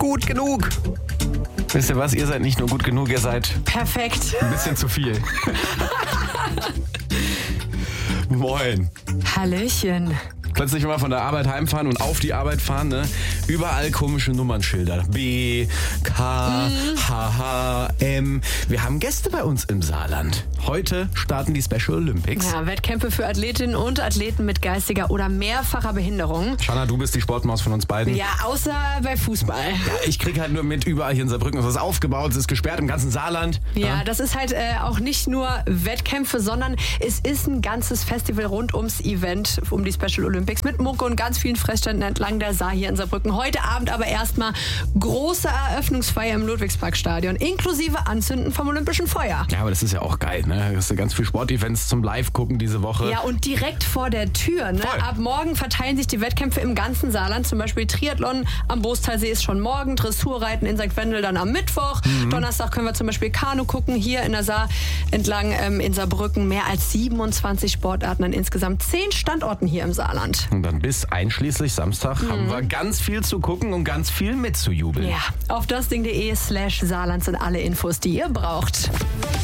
gut genug. Wisst ihr was? Ihr seid nicht nur gut genug, ihr seid Perfekt. ein bisschen zu viel. Moin. Hallöchen. Plötzlich mal von der Arbeit heimfahren und auf die Arbeit fahren, ne? Überall komische Nummernschilder. B, K, H, H, M. Wir haben Gäste bei uns im Saarland. Heute starten die Special Olympics. Ja, Wettkämpfe für Athletinnen und Athleten mit geistiger oder mehrfacher Behinderung. Shanna, du bist die Sportmaus von uns beiden. Ja, außer bei Fußball. Ja, ich krieg halt nur mit, überall hier in Saarbrücken ist das aufgebaut, es ist gesperrt im ganzen Saarland. Ja, das ist halt auch nicht nur Wettkämpfe, sondern es ist ein ganzes Festival rund ums Event, um die Special Olympics mit Mucke und ganz vielen Fressständen entlang der Saar hier in Saarbrücken. Heute Abend aber erstmal große Eröffnungsfeier im Ludwigsparkstadion, inklusive Anzünden vom Olympischen Feuer. Ja, aber das ist ja auch geil, ne? Da hast du ganz viel Sportevents zum Live-Gucken diese Woche. Ja, und direkt vor der Tür. Ne? Voll. Ab morgen verteilen sich die Wettkämpfe im ganzen Saarland. Zum Beispiel Triathlon am Bostalsee ist schon morgen, Dressurreiten in St. Wendel dann am Mittwoch. Donnerstag können wir zum Beispiel Kanu gucken, hier in der Saar entlang in Saarbrücken. Mehr als 27 Sportarten an insgesamt 10 Standorten hier im Saarland. Und dann bis einschließlich Samstag haben wir ganz viel zu gucken und ganz viel mitzujubeln. Ja, auf dasding.de/Saarland sind alle Infos, die ihr braucht.